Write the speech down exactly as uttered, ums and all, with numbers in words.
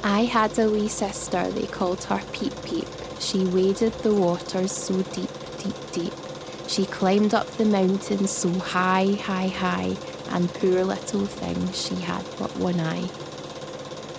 I had a wee sister, they called her Peep Peep. She waded the waters so deep, deep, deep. She climbed up the mountains so high, high, high, and poor little thing, she had but one eye.